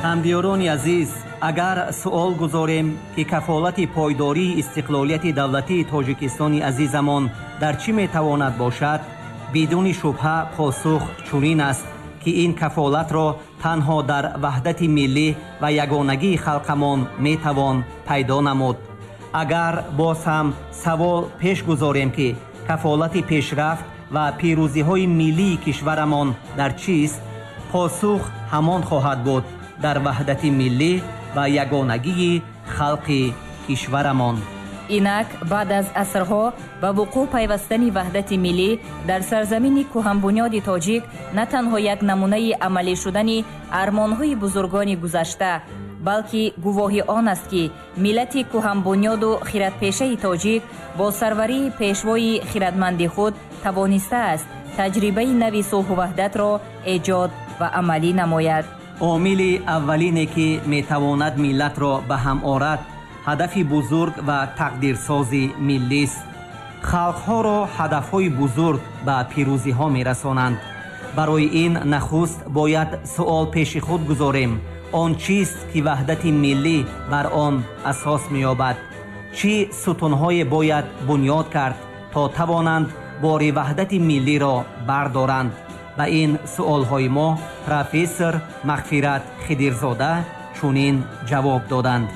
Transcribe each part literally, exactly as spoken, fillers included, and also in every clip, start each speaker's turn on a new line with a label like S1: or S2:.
S1: ҳамбиёрони азиз, агар суол гузорем ки кафолати пойдории истиқлолияти давлатии тоҷикистони азизамон дар чӣ метавонад бошад, бидуни шубҳа посух чунин аст ки ин кафолатро танҳо дар ваҳдати миллӣ ва ягонагии халқамон метавон пайдо намуд. агар боз ҳам савол пеш гузорем ки кафолати пешрафт ва пирӯзиҳои миллии кишварамон дар чист, посух ҳамон хоҳад буд: дар ваҳдати миллӣ ва ягонагии халқи кишварамон.
S2: инак баъд аз асрҳо ба вуқӯъ пайвастани ваҳдати миллӣ дар сарзамини кӯҳанбунёди тоҷик на танҳо як намунаи амалӣ шудани армонҳои бузургони гузашта, балки гувоҳи он аст ки миллати кӯҳанбунёду хиратпешаи тоҷик бо сарварии пешвои хиратманди худ тавонистааст таҷрибаи нави сулҳу ваҳдатро эҷод ва амалӣ намояд.
S1: омили аввалине ки метавонад миллатро ба ҳам орад, ҳадафи бузург ва тақдирсози миллист. халқҳоро ҳадафҳои бузург ба пирӯзиҳо мерасонанд. барои ин нахуст бояд суол пеши худ гузорем: он чист ки ваҳдати миллӣ бар он асос меёбад? чӣ сутунҳое бояд бунёд кард то тавонанд бори ваҳдати миллиро бардоранд? ба ин суолҳои мо профессор Мағфират Хидирзода чунин ҷавоб доданд: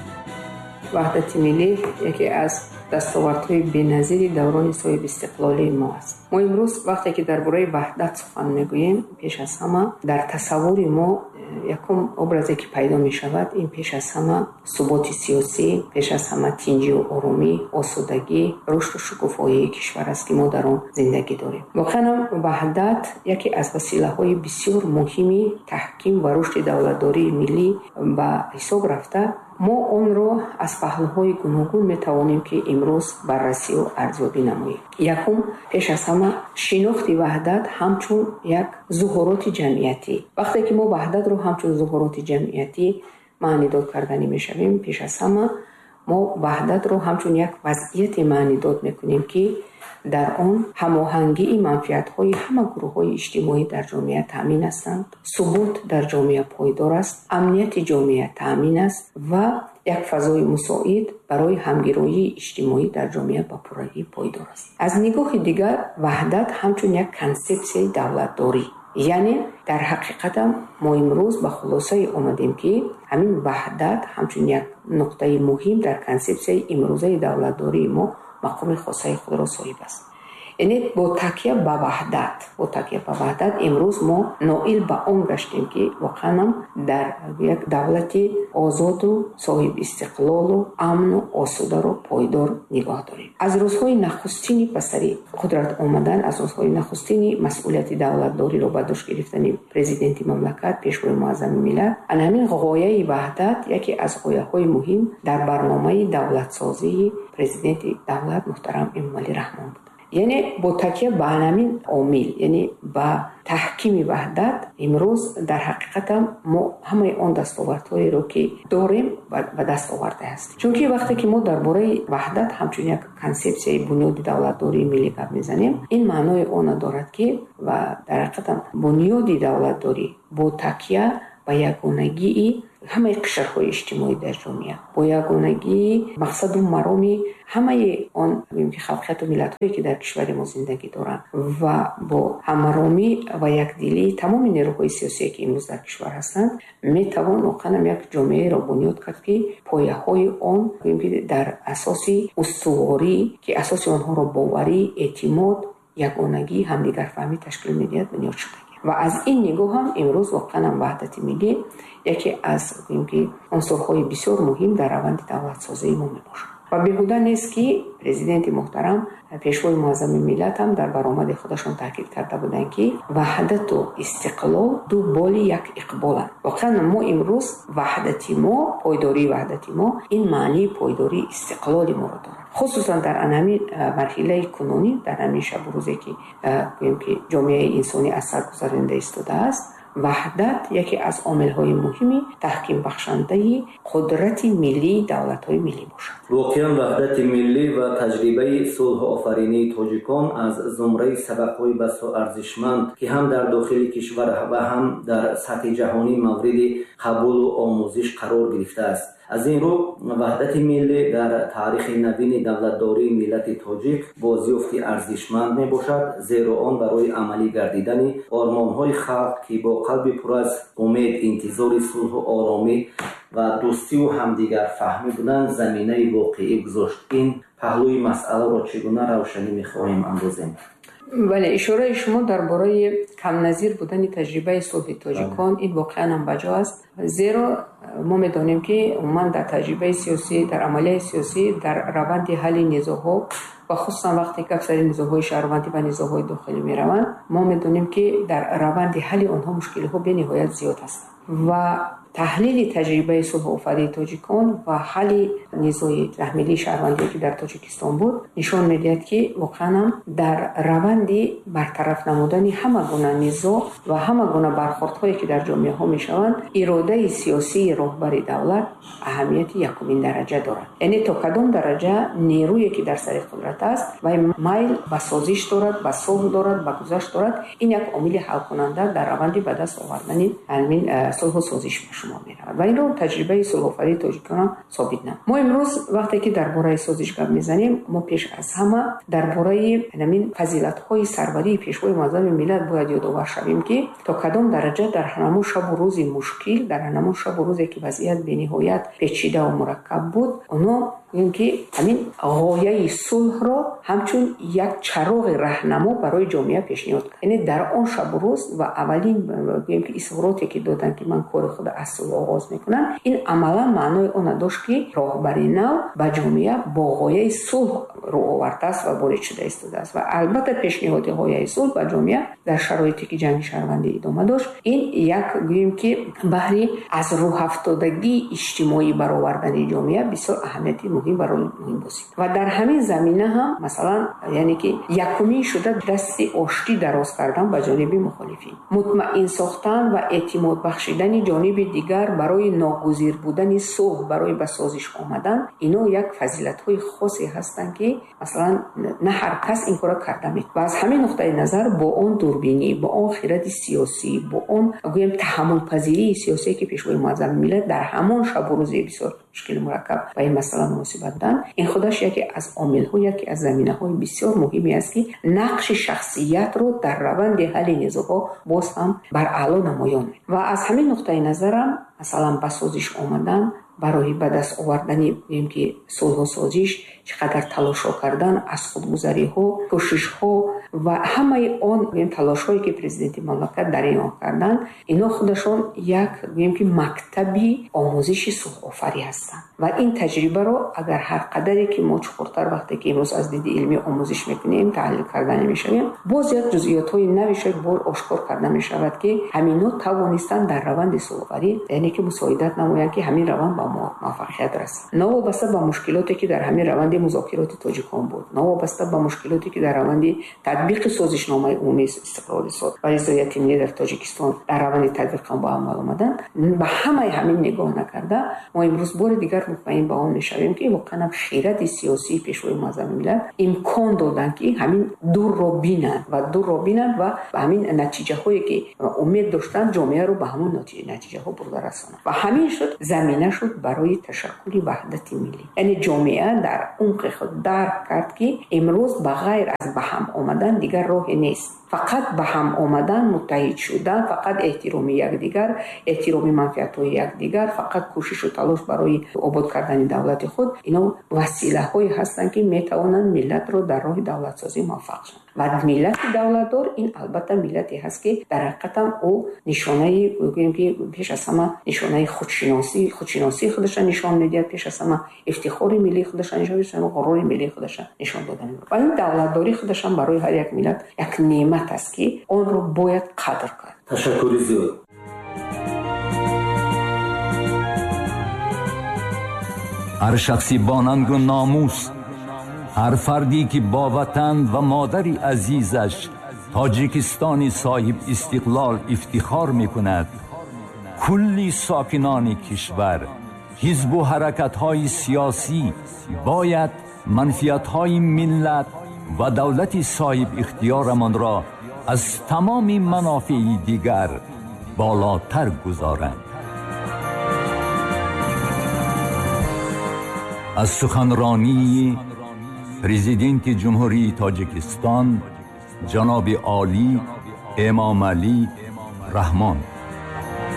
S3: ваҳдати миллӣ яке аз дастовардҳои беназири даврони соҳибистиқлолии мо аст. мо имрӯз вақте ки дар бораи ваҳдат сухан мегӯем, пеш аз ҳама дар тасаввури мо якум образе ки пайдо мешавад, ин пеш аз ҳама суботи сиёсӣ, пеш аз ҳама тинҷию оромӣ, осудагӣ, рушду шукуфоии кишвар аст ки мо дар он зиндагӣ дорем. воқеан ваҳдат яке аз василаҳои бисёр муҳими таҳким ва рушди давлатдории миллӣ ба ҳисоб рафта, мо онро аз паҳлӯҳои гуногун метавонем ки имрӯз баррасию арзёбӣ намоем. якум, пеш аз ҳама шинохти ваҳдат ҳамчун як зуҳуроти ҷамъиятӣ. вақте ки мо ваҳдатро ҳамчун зуҳуроти ҷамъиятӣ маънидод карданӣ мешавем, пеш аз ҳама мо ваҳдатро ҳамчун як вазъияте маънидод мекунем ки дар он ҳамоҳангии манфиатҳои ҳама гурӯҳҳои иҷтимоӣ дар ҷомеа таъмин ҳастанд, субут дар ҷомеа пойдор аст, амнияти ҷомеа таъмин аст ва як фазои мусоид барои ҳамгироии иҷтимоӣ дар ҷомеа ба пуррагӣ пойдор аст. аз нигоҳи дигар ваҳдат ҳамчун як консепсияи давлатдорӣ, яъне дар ҳақиқатам мо имрӯз ба хулосае омадем ки ҳамин ваҳдат ҳамчун як нуқтаи муҳим дар консепсияи имрӯзаи давлатдории мо мақоми хосаи худро соҳиб аст. яъне бо такя ба ваҳдат бо такя ба ваҳдат имрӯз мо ноил ба он гаштем ки воқеан дар як давлати озоду соҳибистиқлолу амну осударо пойдор нигоҳ дорем. аз рӯзҳои нахустини ба сари қудрат омадан, аз рӯзҳои нахустини масъулияти давлатдориро ба дӯш гирифтани президенти мамлакат, пешвои муаззами миллат, ан ҳамин ғояи ваҳдат яке аз ғояҳои муҳим дар барномаи давлатсозии президенти давлат муҳтарам Эмомалӣ Раҳмон буд. яъне бо такя ба ҳамин омил, яъне ба таҳкими ваҳдат, имрӯз дар ҳақиқатам мо ҳамаи он дастовардҳоеро ки дорем ба даст оварда ҳастем. чунки вақте ки мо дар бораи ваҳдат ҳамчун як консепсияи бунёди давлатдории миллӣ гап мезанем, ин маънои он дорад ки ва дар ҳақиқатам бунёди давлатдорӣ бо такя ба ягонагии ҳамаи қишрҳои иҷтимоӣ дар ҷомеа, бо ягонагии мақсаду мароми ҳамаи он ки халқияту миллатҳое ки дар кишвари мо зиндагӣ доранд ва бо ҳамаромӣ ва якдилии тамоми нерӯҳои сиёсие ки имрӯз дар кишвар ҳастанд, метавон воқеан як ҷомеаеро бунёд кард ки пояҳои он дар асоси устуворӣ, ки асоси онҳоро боварӣ, эътимод, ягонагӣ, ҳамдигарфаҳмӣ ташкил медиҳад, бунёд шуда. ва аз ин нигоҳ ҳам имрӯз воқеан ваҳдати миллӣ яке аз унсурҳои бисёр муҳим дар раванди давлатсозии мо мебошад. ва беҳуда нест ки президенти муҳтарам, пешвои муаззами миллат ҳам дар баромади худашон таъкид карда буданд ки ваҳдату истиқлол ду боли як иқболанд. воқеан мо имрӯз ваҳдати мо, пойдории ваҳдати мо, ин маънии пойдории истиқлоли моро дорад. хусусан дар анҳамин марҳилаи кунунӣ, дар ҳамин шабу рӯзе ки ҷомеаи инсонӣ аз сар гузаронида истодааст, ваҳдат яке аз омилҳои муҳими таҳкимбахшандаи қудрати миллии давлатҳои миллӣ бошад.
S1: воқеан ваҳдати миллӣ ва таҷрибаи сулҳуофаринии тоҷикон аз зумраи сабақҳои басо арзишманд ки ҳам дар дохили кишвар ва ҳам дар сатҳи ҷаҳонӣ мавриди қабулу омӯзиш қарор гирифтааст. аз ин рӯ ваҳдати миллӣ дар таърихи навини давлатдории миллати тоҷик бозёфти арзишманд мебошад, зеро он барои амалӣ гардидани ормонҳои халқ ки бо қалби пур аз умед интизори сулҳу оромӣ ва дӯстиву ҳамдигарфаҳмӣ будан заминаи воқеӣ гузошт. ин паҳлӯи масъаларо чӣ гуна равшанӣ мехоҳем андозем?
S3: бале, ишораи шумо дар бораи камназир будани таҷрибаи сулҳи тоҷикон ин воқеан ҳам баҷо аст, зеро мо медонем ки умуман дар таҷрибаи сиёсӣ, дар амалияи сиёсӣ, дар раванди ҳалли низоъҳо ва хусусан вақте гап сари низоъҳои шаҳрвандӣ ва низоъҳои дохилӣ мераванд, мо медонем ки дар раванди ҳалли онҳо мушкилиҳо бениҳоят зиёд ҳастанд ва таҳлили таҷрибаи сулҳуофарии тоҷикон ва ҳалли низои таҳмилии шаҳрвандие ки дар тоҷикистон буд нишон медиҳад ки воқеан ҳам дар раванди бартараф намудани ҳама гуна низоъ ва ҳама гуна бархурдҳое ки дар ҷомеаҳо мешаванд, иродаи сиёсии роҳбари давлат аҳамияти якумин дараҷа дорад. яъне то кадом дараҷа нерӯе ки дар сари қудрат аст вай майл ба созиш дорад, ба сулҳ дорад, ба гузашт дорад. ин як омили ҳалкунанда дар раванди ба даст овардани ҳамин сулҳу созиш шумо меравад ва инро таҷрибаи сулҳуофарии тоҷикон ҳам собит намуд. мо имрӯз вақте ки дар бораи созиш гап мезанем, мо пеш аз ҳама дар бораи ҳамин фазилатҳои сарварии пешвои муаззами миллат бояд ёдовар шавем ки то кадом дараҷа дар ҳамон шабу рӯзи мушкил, дар ҳамон шабу рӯзе ки вазъият бениҳоят печидаву мураккаб буд, онҳо гӯем ки ҳамин ғояи сулҳро ҳамчун як чароғи раҳнамо барои ҷомеа пешниҳод кард. яъне дар он шабу рӯз ва аввалин гӯем ки изҳороте ки доданд ки ман кори худа аз сулҳ оғоз мекунам, ин амалан маънои он дошт ки роҳбари нав ба ҷомеа бо ғояи сулҳ рӯ овардааст ва ворид шуда истодааст ва албатта пешниҳоди ғояи сулҳ ба ҷомеа дар шароите ки ҷанги шаҳрвандӣ идома дошт, ин як гӯем ки баҳри аз рӯҳафтодагии иҷтимоӣ баровардани ҷомеа бисёр аҳамияти муҳим барои муҳим бозид. ва дар ҳамин замина ҳам масалан яъне ки якумин шуда дасти оштӣ дароз кардан ба ҷониби мухолифин, мутмаъин сохтан ва эътимод бахшидани ҷониби дигар барои ногузир будани сулҳ, барои ба созиш омадан, ино як фазилатҳои хосе ҳастанд ки масалан на ҳар кас ин кора карда метавонад. ва аз ҳамин нуқтаи назар бо он дурбинӣ, бо он хиради сиёсӣ, бо он гӯем таҳаммулпазирии сиёсие ки пешвои муаззами миллат дар ҳамон шабу рӯзи бисёр мушкили мураккаб ба ин масъала муносибат доданд, ин худаш яке аз омилҳо, яке аз заминаҳои бисёр муҳиме аст ки нақши шахсиятро дар раванди ҳалли низоъҳо боз ҳам бар аъло намоён мекунад. ва аз ҳамин нуқтаи назарам масалан ба созиш омадан барои ба даст овардани гӯем ки сулҳу созиш чӣ қадар талошҳо кардан, аз худгузариҳо, кӯшишҳо ва ҳамаи он гӯем талошҳое ки президенти мамлакат дар ин он карданд, ино худашон як гӯем ки мактаби омӯзиши сулҳофарӣ ҳастанд. ва ин таҷрибаро агар ҳар қадаре ки мо чуқуртар вақте ки имрӯз аз диди илмӣ омӯзиш мекунем, таҳлил карда мешавем, боз як ҷузъиётҳои нави шояд бор ошкор карда мешавад ки ҳамино тавонистанд дар раванди сулҳуофарӣ яъне ки мусоидат намоянд ки ҳамин раванд ба муваффақият расад. навобаста ба мушкилоте ки дар ҳамин раванди музокироти тоҷикон буд, навобаста ба мушкилоте ки дар раванди татбиқи созишномаи умумии истиқлоли суд ва ризояти миллӣ дар тоҷикистон дар раванди татбиқ он ба амал омаданд, ба ҳамаи ҳамин нигоҳ накарда, мо имрӯз бори дигар мутмаин ба он мешавем ки воқеан хиради сиёсии пешвои муаззами миллат имкон доданд ки ҳамин дурро бинанд ва дурро бинанд ва ба ҳамин натиҷаҳое ки умед доштанд ҷомеаро ба ҳамон натиҷаҳо бурда расонанд. ва ҳамин шуд замина шуд барои ташаккули ваҳдати миллӣ. яъне ҷомеа дар умқи худ дарк кард ки имрӯз ба ғайр аз ба ҳам омадан дигар роҳе нест. фақат ба ҳам омадан, муттаҳид шудан, фақат эҳтироми якдигар, эҳтироми манфиатҳои якдигар, фақат кӯшишу талош барои обод кардани давлати худ, ино василаҳое ҳастанд ки метавонанд миллатро дар роҳи давлатсозӣ муваффақ шаванд. ва миллати давлатдор ин албатта миллате ҳаст ки дар ҳақиқатам ӯ нишонаи гӯем ки пеш аз ҳама нишонаи худшиносӣ худшиносии худашро нишон медиҳад, пеш аз ҳама ифтихори миллии худашро нишон медиҳад, ғурури миллии худашро нишон додан мебарад. ва ин давлатдории худашам барои ҳар як миллат як неъмат аст ки онро бояд қадр кард.
S1: ташаккури зиёд.
S4: ҳар шахси бо нангу номус، ҳар фарде ки бо ватан ва модари азизаш تاجیکستانی صاحب استقلال افتخار میکند کلی ساکنان کشور، حزب و حرکت‌های سیاسی باید منفعت‌های ملت و دولت صاحب اختیارمان را از تمام منافع دیگر بالاتر گذارند. از سخنرانی پرزیدنت جمهوری تاجیکستان جناب عالی امام علی رحمان